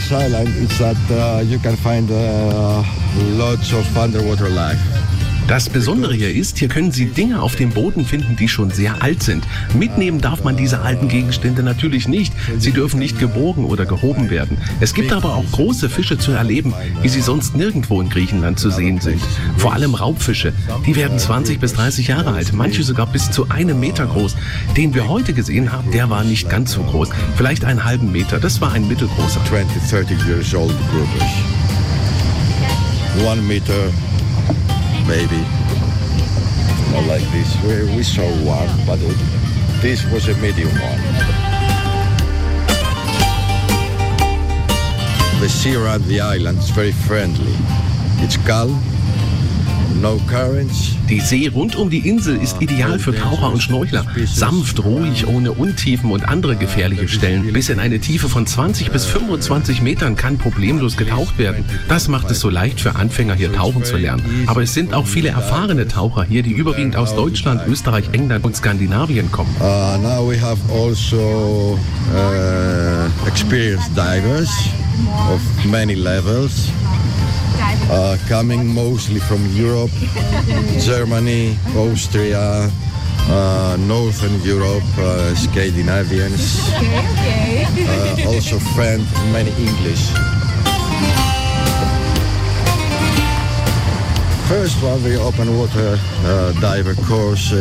this island is that you can find lots of underwater life. Das Besondere hier ist, hier können Sie Dinge auf dem Boden finden, die schon sehr alt sind. Mitnehmen darf man diese alten Gegenstände natürlich nicht. Sie dürfen nicht geborgen oder gehoben werden. Es gibt aber auch große Fische zu erleben, wie sie sonst nirgendwo in Griechenland zu sehen sind. Vor allem Raubfische. Die werden 20 bis 30 Jahre alt, manche sogar bis zu 1 Meter groß. Den wir heute gesehen haben, der war nicht ganz so groß. Vielleicht einen halben Meter, das war ein mittelgroßer. 20, 30 years old groupers. 1 meter. Maybe not like this. We saw one, but this was a medium one. The sea around the island is very friendly. It's calm, no currents. Die See rund um die Insel ist ideal für Taucher und Schnorchler. Sanft, ruhig, ohne Untiefen und andere gefährliche Stellen. Bis in eine Tiefe von 20 bis 25 Metern kann problemlos getaucht werden. Das macht es so leicht für Anfänger, hier tauchen zu lernen. Aber es sind auch viele erfahrene Taucher hier, die überwiegend aus Deutschland, Österreich, England und Skandinavien kommen. Now we have also experienced divers of many levels. Coming mostly from Europe, Germany, Austria, Northern Europe, Scandinavians, also French, many English. First one, the open water diver course.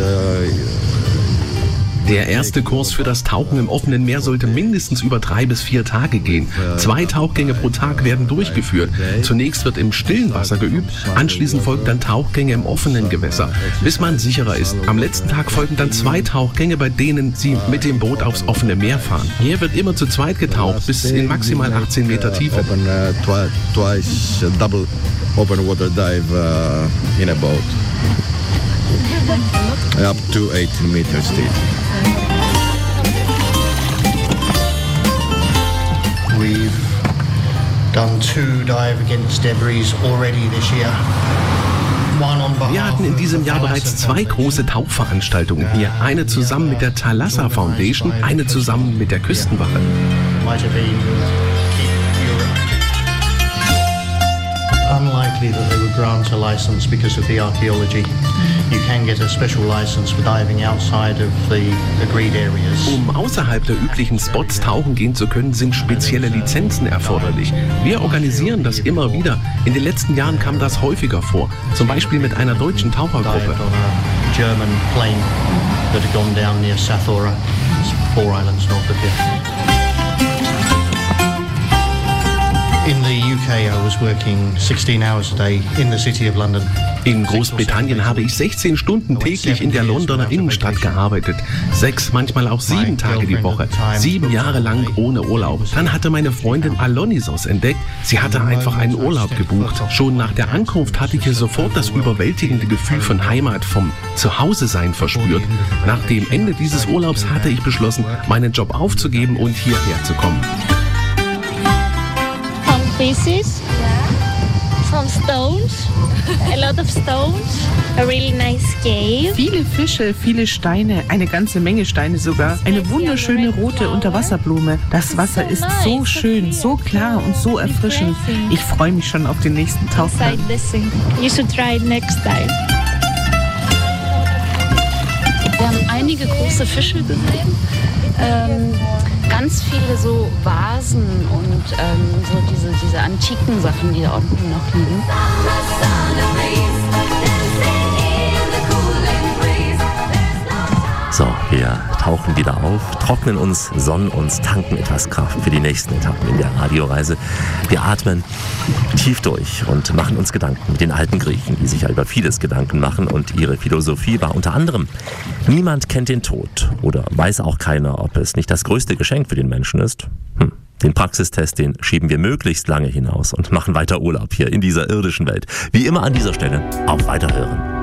Der erste Kurs für das Tauchen im offenen Meer sollte mindestens über 3 bis 4 Tage gehen. 2 Tauchgänge pro Tag werden durchgeführt. Zunächst wird im stillen Wasser geübt, anschließend folgt dann Tauchgänge im offenen Gewässer, bis man sicherer ist. Am letzten Tag folgen dann 2 Tauchgänge, bei denen Sie mit dem Boot aufs offene Meer fahren. Hier wird immer zu zweit getaucht, bis in maximal 18 Meter Tiefe. Twice double open water dive in a boat. Up to 18 meters deep. We've done 2 dive against debris already this year. Wir hatten in diesem Jahr bereits 2 große Tauchveranstaltungen hier. Eine zusammen mit der Thalassa Foundation, eine zusammen mit der Küstenwache. Unlikely that they would grant a license because of the archaeology. You can get a special license for diving outside of the agreed areas. Um außerhalb der üblichen Spots tauchen gehen zu können, sind spezielle Lizenzen erforderlich. Wir organisieren das immer wieder. In den letzten Jahren kam das häufiger vor. Zum Beispiel mit einer deutschen Tauchergruppe. German plane that had gone down near Sathora, 4 islands north of here. In the UK, I was working 16 hours a day in the city of London. In Großbritannien habe ich 16 Stunden täglich in der Londoner Innenstadt gearbeitet. 6, manchmal auch 7 Tage die Woche. 7 Jahre lang ohne Urlaub. Dann hatte meine Freundin Alonisos entdeckt. Sie hatte einfach einen Urlaub gebucht. Schon nach der Ankunft hatte ich hier sofort das überwältigende Gefühl von Heimat, vom Zuhause-Sein verspürt. Nach dem Ende dieses Urlaubs hatte ich beschlossen, meinen Job aufzugeben und hierher zu kommen. Pieces, some stones, a lot of stones, a really nice cave. Viele Fische, viele Steine, eine ganze Menge Steine sogar. Eine wunderschöne rote Unterwasserblume. Das Wasser ist so schön, so klar und so erfrischend. Ich freue mich schon auf den nächsten Tauchgang. You should try it next time. Wir haben einige große Fische gesehen. Ganz viele so Vasen und so diese antiken Sachen, die da unten noch liegen. So, wir tauchen wieder auf, trocknen uns, sonnen uns, tanken etwas Kraft für die nächsten Etappen in der Radioreise. Wir atmen tief durch und machen uns Gedanken mit den alten Griechen, die sich ja über vieles Gedanken machen. Und ihre Philosophie war unter anderem: Niemand kennt den Tod, oder weiß auch keiner, ob es nicht das größte Geschenk für den Menschen ist. Den Praxistest, den schieben wir möglichst lange hinaus und machen weiter Urlaub hier in dieser irdischen Welt. Wie immer an dieser Stelle, auf Weiterhören.